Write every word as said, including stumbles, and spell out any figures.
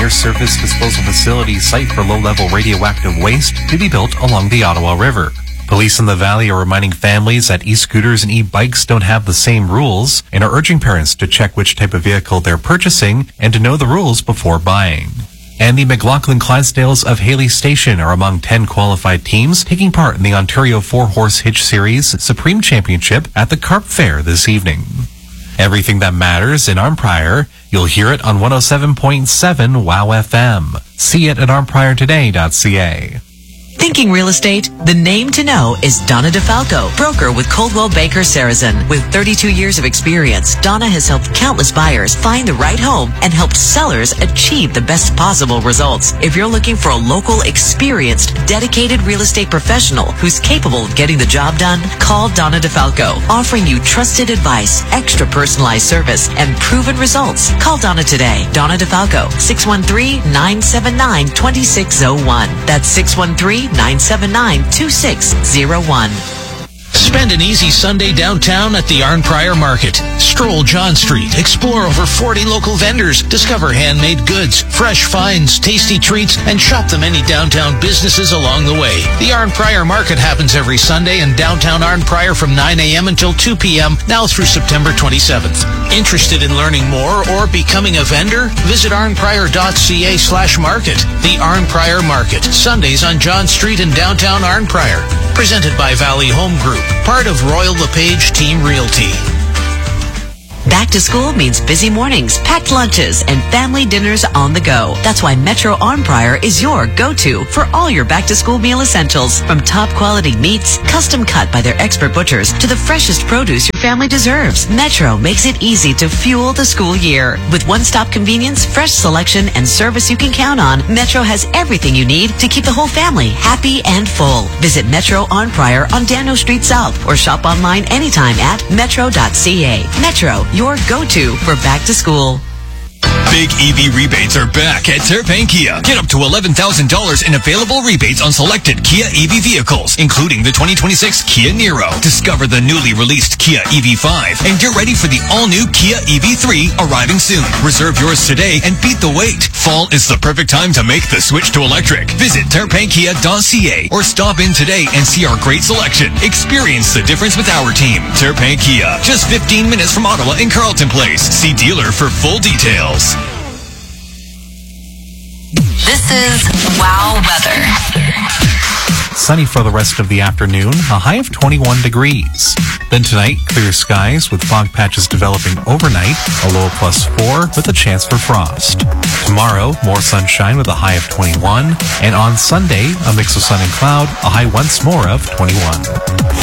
near-surface disposal facility site for low-level radioactive waste to be built along the Ottawa River. Police in the Valley are reminding families that e-scooters and e-bikes don't have the same rules and are urging parents to check which type of vehicle they're purchasing and to know the rules before buying. And the McLaughlin Clydesdales of Haley Station are among ten qualified teams taking part in the Ontario Four-Horse Hitch Series Supreme Championship at the Carp Fair this evening. Everything that matters in Arnprior, you'll hear it on one oh seven point seven WOW F M. See it at arnprior today dot c a. Thinking real estate? The name to know is Donna DeFalco, broker with Coldwell Banker Sarazen. With thirty-two years of experience, Donna has helped countless buyers find the right home and helped sellers achieve the best possible results. If you're looking for a local, experienced, dedicated real estate professional who's capable of getting the job done, call Donna DeFalco, offering you trusted advice, extra personalized service, and proven results. Call Donna today. Donna DeFalco, six one three, nine seven nine, two six zero one. That's six one three, nine seven nine, two six zero one. Spend an easy Sunday downtown at the Arnprior Market. Stroll John Street, explore over forty local vendors, discover handmade goods, fresh finds, tasty treats, and shop the many downtown businesses along the way. The Arnprior Market happens every Sunday in downtown Arnprior from nine a.m. until two p.m., now through September twenty-seventh. Interested in learning more or becoming a vendor? Visit arnprior.ca slash market. The Arnprior Market, Sundays on John Street in downtown Arnprior. Presented by Valley Home Group, part of Royal LePage Team Realty. Back to school means busy mornings, packed lunches, and family dinners on the go. That's why Metro Arnprior is your go-to for all your back-to-school meal essentials. From top-quality meats, custom cut by their expert butchers, to the freshest produce your family deserves. Metro makes it easy to fuel the school year. With one-stop convenience, fresh selection, and service you can count on, Metro has everything you need to keep the whole family happy and full. Visit Metro Arnprior on Daniel Street South or shop online anytime at metro dot c a. Metro, your go-to for back to school. Big E V rebates are back at Terrapin Kia. Get up to eleven thousand dollars in available rebates on selected Kia E V vehicles, including the twenty twenty-six Kia Niro. Discover the newly released Kia E V five and get ready for the all-new Kia E V three arriving soon. Reserve yours today and beat the wait. Fall is the perfect time to make the switch to electric. Visit terrapin kia dot c a or stop in today and see our great selection. Experience the difference with our team. Terrapin Kia, just fifteen minutes from Ottawa in Carleton Place. See dealer for full details. This is WOW Weather. Sunny for the rest of the afternoon, a high of twenty-one degrees. Then tonight, clear skies with fog patches developing overnight, a low of plus four with a chance for frost. Tomorrow, more sunshine with a high of twenty-one, and on Sunday, a mix of sun and cloud, a high once more of twenty-one.